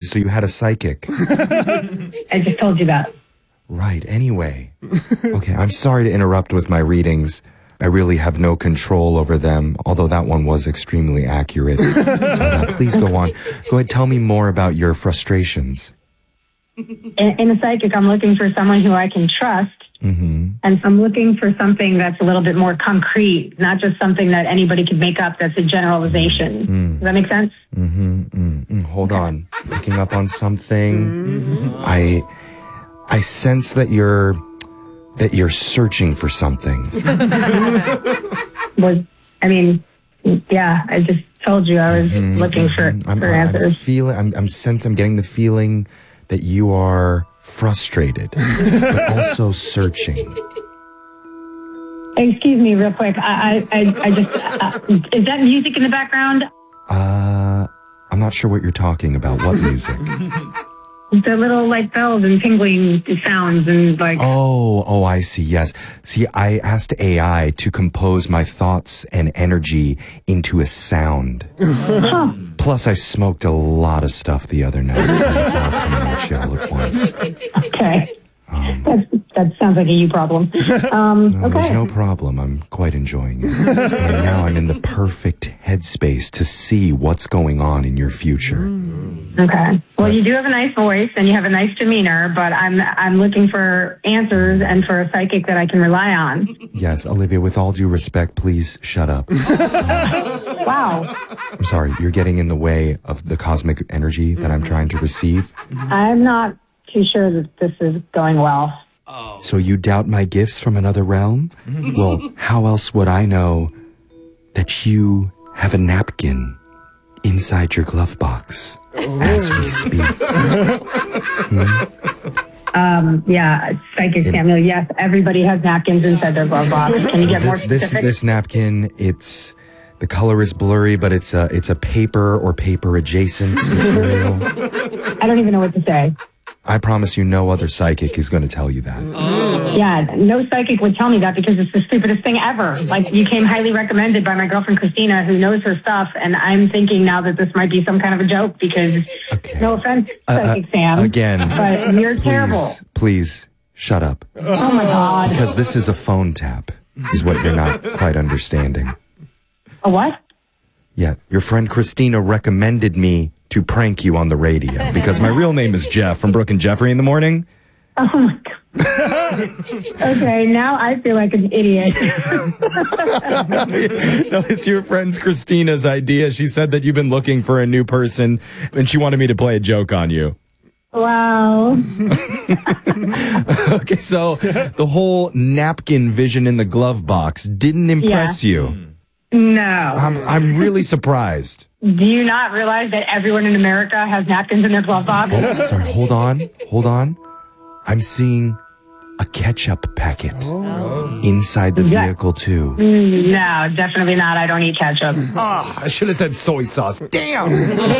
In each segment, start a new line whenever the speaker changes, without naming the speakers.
So you had a psychic.
I just told you that.
Right. Anyway. Okay. I'm sorry to interrupt with my readings. I really have no control over them, although that one was extremely accurate. Please go on. Go ahead. Tell me more about your frustrations.
In a psychic, I'm looking for someone who I can trust.
Mm-hmm.
And so I'm looking for something that's a little bit more concrete, not just something that anybody could make up that's a generalization.
Mm-hmm.
Does that make sense?
Mm-hmm. Mm-hmm. Hold on. Picking up on something. I sense that you're searching for something.
I just told you I was looking for answers.
I'm getting the feeling that you are frustrated, but also searching.
Excuse me, real quick. I just is that music in the background?
I'm not sure what you're talking about. What music?
The little like bells and tingling sounds and like.
Oh, I see. Yes. See, I asked AI to compose my thoughts and energy into a sound.
Huh.
Plus, I smoked a lot of stuff the other night, so it's all coming at you all at once.
Okay. That sounds like a you problem.
No,
okay.
There's no problem. I'm quite enjoying it. And now I'm in the perfect headspace to see what's going on in your future.
Okay. Well, you do have a nice voice and you have a nice demeanor, but I'm looking for answers and for a psychic that I can rely on.
Yes, Olivia, with all due respect, please shut up.
Wow.
I'm sorry, you're getting in the way of the cosmic energy that I'm trying to receive.
I'm not too sure that this is going well.
So you doubt my gifts from another realm? Well, how else would I know that you have a napkin inside your glove box as we speak?
Yeah, Psychic Samuel, yes, everybody has napkins inside their glove box. Can you get more specific?
This napkin, the color is blurry, but it's a paper or paper adjacent material.
I don't even know what to say.
I promise you no other psychic is going to tell you that.
Yeah, no psychic would tell me that because it's the stupidest thing ever. Like, you came highly recommended by my girlfriend Christina, who knows her stuff, and I'm thinking now that this might be some kind of a joke because, no offense, Psychic Sam,
again,
but you're terrible.
Please, shut up.
Oh my God.
Because this is a phone tap, is what you're not quite understanding.
A what?
Yeah, your friend Christina recommended me to prank you on the radio because my real name is Jeff from Brooke and Jeffrey in the morning.
Oh my God. Okay, now I feel like an idiot.
No, it's your friend's Christina's idea. She said that you've been looking for a new person and she wanted me to play a joke on you.
Wow.
Okay, so the whole napkin vision in the glove box didn't impress you.
No.
I'm really surprised.
Do you not realize that everyone in America has napkins in their glove box?
Sorry, hold on. I'm seeing a ketchup packet inside the vehicle too.
No, definitely not. I don't eat ketchup.
I should have said soy sauce. Damn, I'm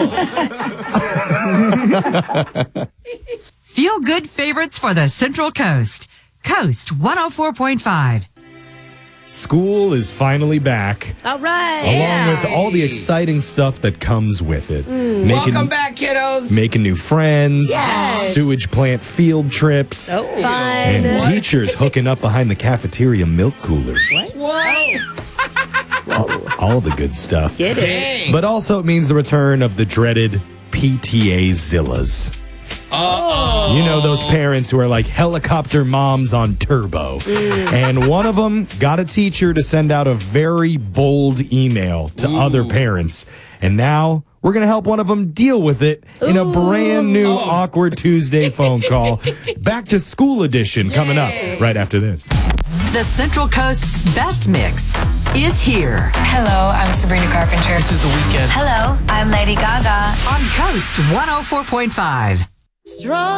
so close.
Feel good favorites for the Central Coast. Coast 104.5.
School is finally back.
All right.
Along with all the exciting stuff that comes with it.
Welcome back, kiddos.
Making new friends,
Yes.
sewage plant field trips,
Fun.
and teachers hooking up behind the cafeteria milk coolers.
What?
All the good stuff.
Get it.
Dang.
But also it means the return of the dreaded PTA Zillas. You know, those parents who are like helicopter moms on turbo. And one of them got a teacher to send out a very bold email to other parents. And now we're going to help one of them deal with it in a brand new Awkward Tuesday phone call. Back to School edition coming up right after this.
The Central Coast's best mix is here
Hello, I'm Sabrina Carpenter.
This is The Weeknd.
Hello, I'm Lady Gaga.
on Coast 104.5.
Strong.